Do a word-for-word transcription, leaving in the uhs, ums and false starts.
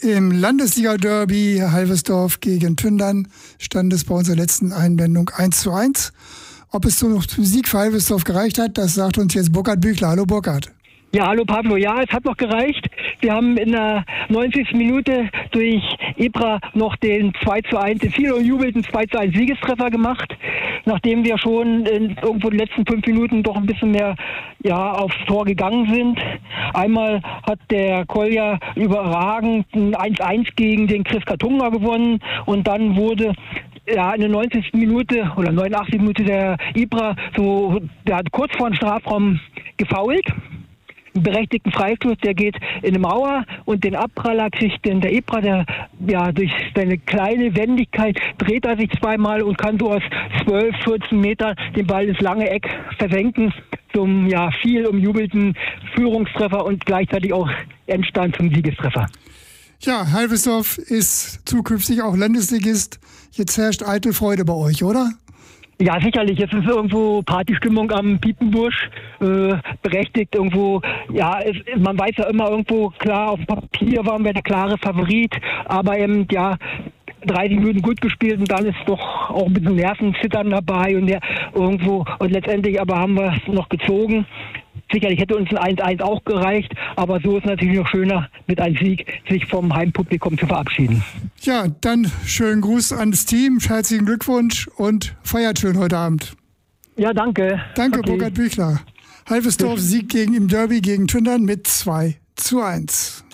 Im Landesliga-Derby Halversdorf gegen Tündern stand es bei unserer letzten Einblendung eins zu eins. Ob es zum Sieg für Halversdorf gereicht hat, das sagt uns jetzt Burkhard Büchler. Hallo Burkhard. Ja, hallo Pablo. Ja, es hat noch gereicht. Wir haben in der neunzigsten Minute durch Ebra noch den zwei zu eins, den viel umjubelten zwei zu eins Siegestreffer gemacht, nachdem wir schon in irgendwo die letzten fünf Minuten doch ein bisschen mehr ja, aufs Tor gegangen sind. Einmal hat der Kolja überragend ein eins eins gegen den Chris Katunga gewonnen und dann wurde ja, in der neunzigsten Minute oder neunundachtzigsten Minute der Ibra so der hat kurz vor dem Strafraum gefoult. Berechtigten Freistoß, der geht in eine Mauer und den Abpraller kriegt dann der Ibra, der ja durch seine kleine Wendigkeit dreht er sich zweimal und kann so aus zwölf, vierzehn Metern den Ball ins lange Eck versenken zum ja viel umjubelten Führungstreffer und gleichzeitig auch Endstand zum Siegestreffer. Ja, Halversdorf ist zukünftig auch Landesligist. Jetzt herrscht eitel Freude bei euch, oder? Ja, sicherlich. Jetzt ist irgendwo Partystimmung am Piepenbusch, äh, berechtigt irgendwo. Ja, es, man weiß ja immer irgendwo, klar, auf Papier waren wir der klare Favorit, aber eben, ja, dreißig Minuten gut gespielt und dann ist doch auch ein bisschen Nervenzittern dabei und ja, irgendwo, und letztendlich aber haben wir es noch gezogen. Sicherlich hätte uns ein eins eins auch gereicht, aber so ist es natürlich noch schöner, mit einem Sieg sich vom Heimpublikum zu verabschieden. Ja, dann schönen Gruß ans Team, herzlichen Glückwunsch und feiert schön heute Abend. Ja, danke. Danke, okay. Burkhard Büchler. Halversdorf Sieg gegen im Derby gegen Tündern mit zwei zu eins.